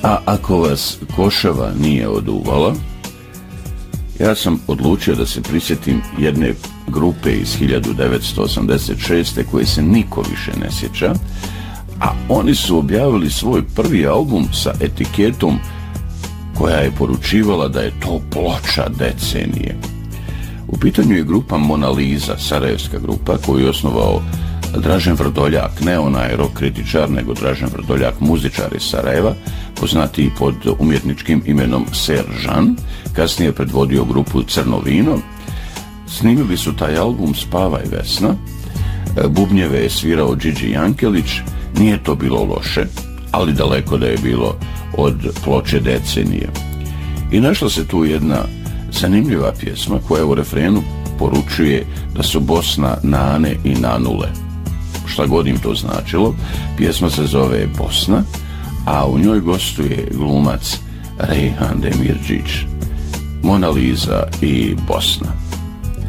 A ako vas košava nije oduvala, ja sam odlučio da se prisjetim jedne grupe iz 1986. koje se niko više ne sjeća, a oni su objavili svoj prvi album sa etiketom koja je poručivala da je to ploča decenije. U pitanju je grupa Mona Lisa, sarajevska grupa koju je osnovao Dražen Vrdoljak, ne onaj rock kritičar, nego Dražen Vrdoljak, muzičar iz Sarajeva, poznatiji pod umjetničkim imenom Seržan, kasnije predvodio grupu Crno vino. Snimili su taj album Spavaj Vesna, bubnjeve je svirao Đidži Jankelić, nije to bilo loše, ali daleko da je bilo od ploče decenije. I našla se tu jedna zanimljiva pjesma koja u refrenu poručuje da su Bosna nane i nanule. Šta god im to značilo, pjesma se zove Bosna, a u njoj gostuje glumac Rejhan Demirđić. Mona Lisa i Bosna.